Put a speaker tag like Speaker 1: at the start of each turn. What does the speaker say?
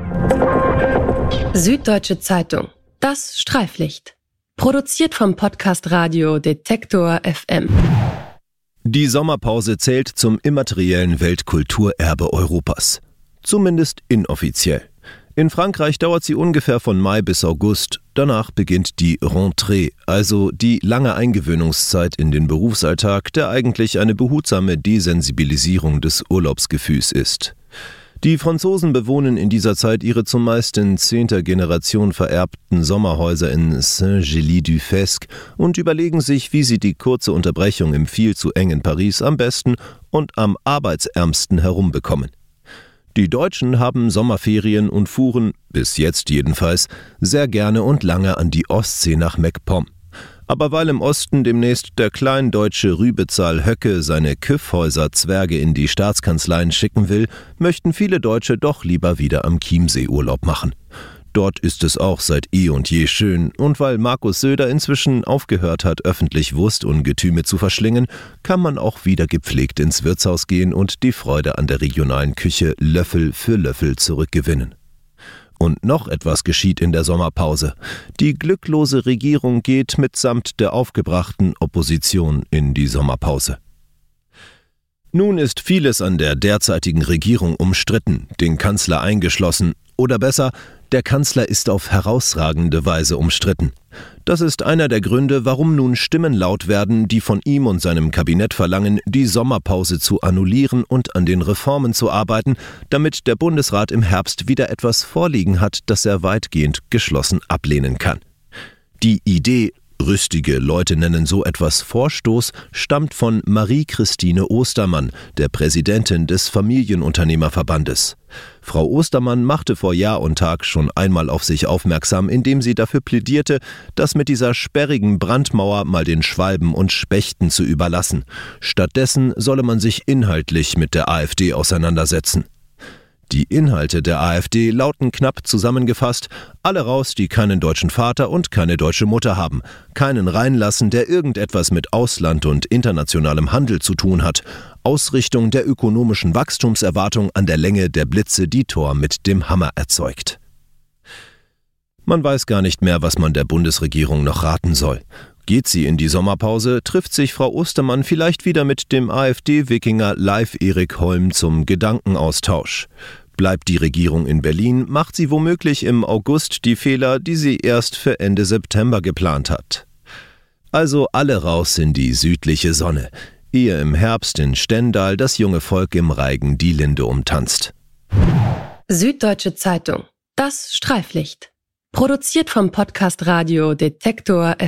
Speaker 1: Süddeutsche Zeitung. Das Streiflicht. Produziert vom Podcast Radio Detektor FM.
Speaker 2: Die Sommerpause zählt zum immateriellen Weltkulturerbe Europas. Zumindest inoffiziell. In Frankreich dauert sie ungefähr von Mai bis August. Danach beginnt die Rentrée, also die lange Eingewöhnungszeit in den Berufsalltag, der eigentlich eine behutsame Desensibilisierung des Urlaubsgefühls ist. Die Franzosen bewohnen in dieser Zeit ihre zumeist in 10. Generation vererbten Sommerhäuser in Saint-Gély-du-Fesque und überlegen sich, wie sie die kurze Unterbrechung im viel zu engen Paris am besten und am arbeitsärmsten herumbekommen. Die Deutschen haben Sommerferien und fuhren, bis jetzt jedenfalls, sehr gerne und lange an die Ostsee nach MacPom. Aber weil im Osten demnächst der kleindeutsche Rübezahl Höcke seine Kyffhäuser-Zwerge in die Staatskanzleien schicken will, möchten viele Deutsche doch lieber wieder am Chiemsee Urlaub machen. Dort ist es auch seit eh und je schön, und weil Markus Söder inzwischen aufgehört hat, öffentlich Wurstungetüme zu verschlingen, kann man auch wieder gepflegt ins Wirtshaus gehen und die Freude an der regionalen Küche Löffel für Löffel zurückgewinnen. Und noch etwas geschieht in der Sommerpause. Die glücklose Regierung geht mitsamt der aufgebrachten Opposition in die Sommerpause. Nun ist vieles an der derzeitigen Regierung umstritten, den Kanzler eingeschlossen, oder besser, der Kanzler ist auf herausragende Weise umstritten. Das ist einer der Gründe, warum nun Stimmen laut werden, die von ihm und seinem Kabinett verlangen, die Sommerpause zu annullieren und an den Reformen zu arbeiten, damit der Bundesrat im Herbst wieder etwas vorliegen hat, das er weitgehend geschlossen ablehnen kann. Die Idee, rüstige Leute nennen so etwas Vorstoß, stammt von Marie-Christine Ostermann, der Präsidentin des Familienunternehmerverbandes. Frau Ostermann machte vor Jahr und Tag schon einmal auf sich aufmerksam, indem sie dafür plädierte, das mit dieser sperrigen Brandmauer mal den Schwalben und Spechten zu überlassen. Stattdessen solle man sich inhaltlich mit der AfD auseinandersetzen. Die Inhalte der AfD lauten knapp zusammengefasst: alle raus, die keinen deutschen Vater und keine deutsche Mutter haben, keinen reinlassen, der irgendetwas mit Ausland und internationalem Handel zu tun hat, Ausrichtung der ökonomischen Wachstumserwartung an der Länge der Blitze, die Thor mit dem Hammer erzeugt. Man weiß gar nicht mehr, was man der Bundesregierung noch raten soll. Geht sie in die Sommerpause, trifft sich Frau Ostermann vielleicht wieder mit dem AfD-Wikinger Leif Erik Holm zum Gedankenaustausch. Bleibt die Regierung in Berlin, macht sie womöglich im August die Fehler, die sie erst für Ende September geplant hat. Also alle raus in die südliche Sonne, ehe im Herbst in Stendal das junge Volk im Reigen die Linde umtanzt.
Speaker 1: Süddeutsche Zeitung. Das Streiflicht. Produziert vom Podcast Radio Detektor FM.